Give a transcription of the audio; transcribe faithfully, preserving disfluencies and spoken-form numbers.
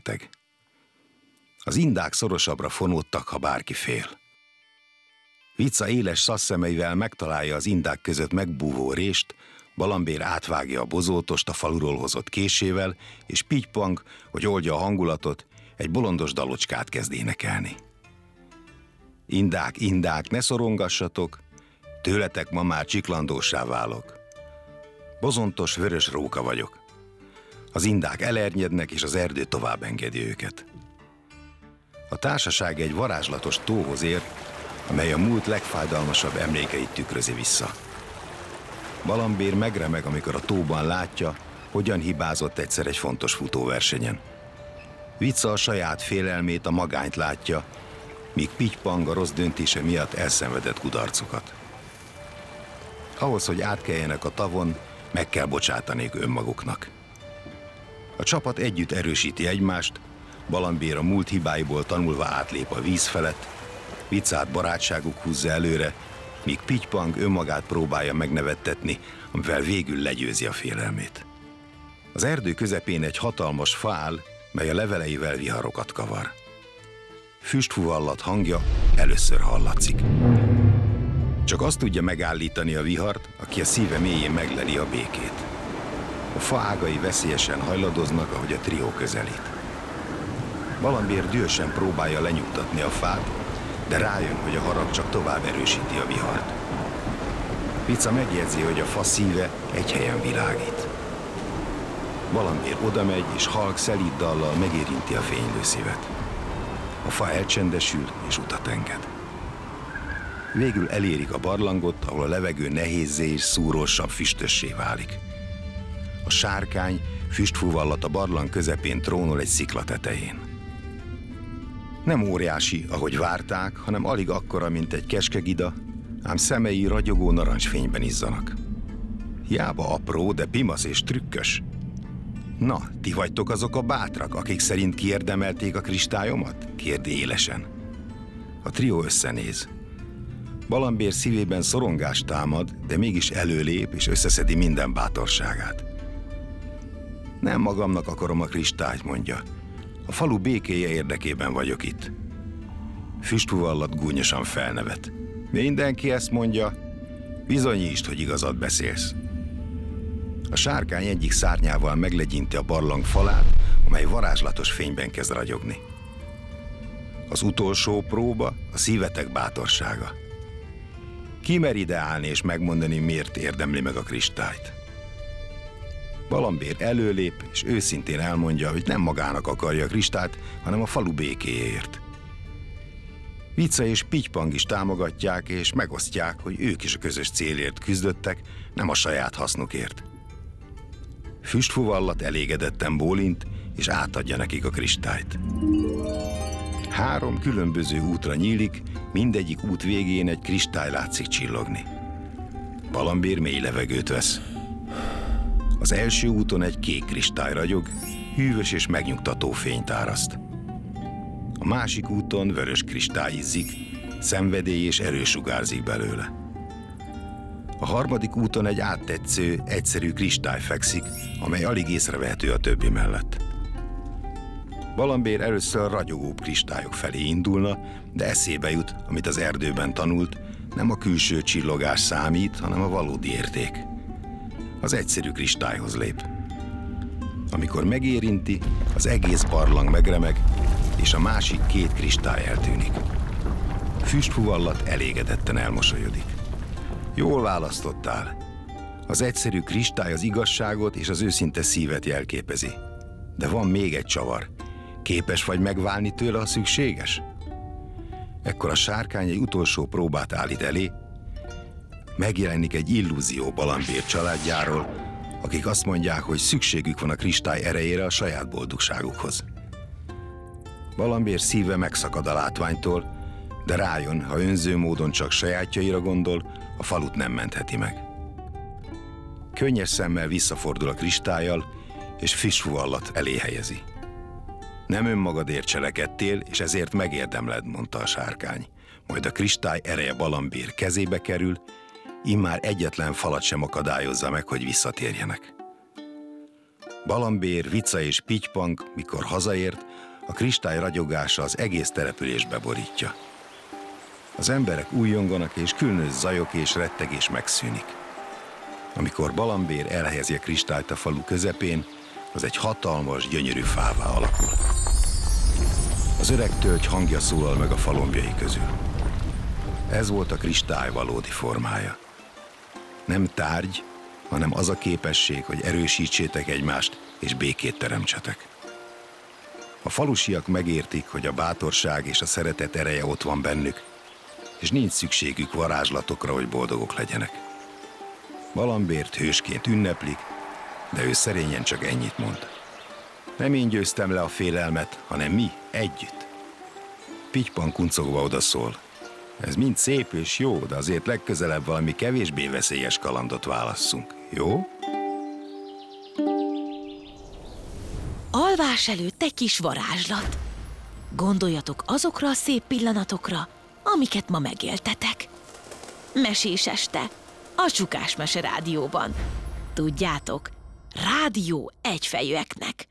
Az indák szorosabbra fonódtak, ha bárki fél. Vica éles szasszemeivel megtalálja az indák között megbúvó rést, Balambér átvágja a bozótost a faluról hozott késével, és Pitypang, hogy oldja a hangulatot, egy bolondos dalocskát kezd énekelni. Indák, indák, ne szorongassatok, tőletek ma már csiklandóssá válok. Bozontos, vörös róka vagyok. Az indák elernyednek, és az erdő tovább engedi őket. A társaság egy varázslatos tóhoz ér, amely a múlt legfájdalmasabb emlékeit tükrözi vissza. Balambér megremeg, amikor a tóban látja, hogyan hibázott egyszer egy fontos futóversenyen. Vica a saját félelmét, a magányt látja, míg Pitypang a rossz döntése miatt elszenvedett kudarcokat. Ahhoz, hogy átkeljenek a tavon, meg kell bocsátaniuk önmaguknak. A csapat együtt erősíti egymást, Balambér a múlt hibáiból tanulva átlép a víz felett, Vicát barátságuk húzza előre, míg Pitypang önmagát próbálja megnevettetni, amivel végül legyőzi a félelmét. Az erdő közepén egy hatalmas fa áll, mely a leveleivel viharokat kavar. Füstfuvallat hangja először hallatszik. Csak azt tudja megállítani a vihart, aki a szíve mélyén megleli a békét. A fa ágai veszélyesen hajladoznak, ahogy a trió közelít. Balambér dühösen próbálja lenyugtatni a fát, de rájön, hogy a harag csak tovább erősíti a vihart. Vica megjegyzi, hogy a fa szíve egy helyen világít. Balambér odamegy, és halk, szelíd dallal megérinti a fénylő szívet. A fa elcsendesül, és utat enged. Végül elérik a barlangot, ahol a levegő nehézzé és szúrósabb, füstössé válik. A sárkány, füstfuvallat a barlang közepén trónol egy szikla tetején. Nem óriási, ahogy várták, hanem alig akkora, mint egy keskegida, ám szemei ragyogó narancsfényben izzanak. Hiába apró, de pimasz és trükkös. Na, ti vagytok azok a bátrak, akik szerint kiérdemelték a kristályomat? Kérdi élesen. A trió összenéz. Balambér szívében szorongás támad, de mégis előlép és összeszedi minden bátorságát. Nem magamnak akarom a kristályt, mondja. A falu békéje érdekében vagyok itt. Füstfuvallat gúnyosan felnevet. Mindenki ezt mondja, bizonyítsd, hogy igazat beszélsz. A sárkány egyik szárnyával meglegyinti a barlang falát, amely varázslatos fényben kezd ragyogni. Az utolsó próba a szívetek bátorsága. Ki mer ide állni és megmondani, miért érdemli meg a kristályt? Balambér előlép, és őszintén elmondja, hogy nem magának akarja a kristályt, hanem a falu békéjéért. Vica és Pitypang is támogatják, és megosztják, hogy ők is a közös célért küzdöttek, nem a saját hasznukért. Füstfuvallat elégedetten bólint, és átadja nekik a kristályt. Három különböző útra nyílik, mindegyik út végén egy kristály látszik csillogni. Balambér mély levegőt vesz. Az első úton egy kék kristály ragyog, hűvös és megnyugtató fényt áraszt. A másik úton vörös kristály izzik, szenvedély és erő sugárzik belőle. A harmadik úton egy áttetsző, egyszerű kristály fekszik, amely alig észrevehető a többi mellett. Balambér először ragyogóbb kristályok felé indulna, de eszébe jut, amit az erdőben tanult, nem a külső csillogás számít, hanem a valódi érték. Az egyszerű kristályhoz lép. Amikor megérinti, az egész barlang megremeg, és a másik két kristály eltűnik. Füstfuvallat elégedetten elmosolyodik. Jól választottál. Az egyszerű kristály az igazságot és az őszinte szívet jelképezi. De van még egy csavar. Képes vagy megválni tőle, ha szükséges? Ekkor a sárkány egy utolsó próbát állít elé. Megjelenik egy illúzió Balambér családjáról, akik azt mondják, hogy szükségük van a kristály erejére a saját boldogságukhoz. Balambér szíve megszakad a látványtól, de rájön, ha önző módon csak sajátjaira gondol, a falut nem mentheti meg. Könnyes szemmel visszafordul a kristállyal, és Füstfuvallat elé helyezi. Nem önmagadért cselekedtél, és ezért megérdemled, mondta a sárkány. Majd a kristály ereje Balambér kezébe kerül, immár egyetlen falat sem akadályozza meg, hogy visszatérjenek. Balambér, Vica és Pitypang, mikor hazaért, A kristály ragyogása az egész települést beborítja. Az emberek újjonganak, és különös zajok és rettegés megszűnik. Amikor Balambér elhelyezi a kristályt a falu közepén, az egy hatalmas, gyönyörű fává alakul. Az öreg tölgy hangja szólal meg a falombjai közül. Ez volt a kristály valódi formája. Nem tárgy, hanem az a képesség, hogy erősítsétek egymást és békét teremtsetek. A falusiak megértik, hogy a bátorság és a szeretet ereje ott van bennük, és nincs szükségük varázslatokra, hogy boldogok legyenek. Balambért hősként ünneplik, de ő szerényen csak ennyit mond. Nem én győztem le a félelmet, hanem mi együtt. Pitypan kuncogva odaszól. Ez mind szép és jó, de azért legközelebb valami kevésbé veszélyes kalandot válasszunk, jó? Alvás előtt egy kis varázslat. Gondoljatok azokra a szép pillanatokra, amiket ma megéltetek. Mesés este, a Csukás Mese Rádióban. Tudjátok, rádió egyfejűeknek.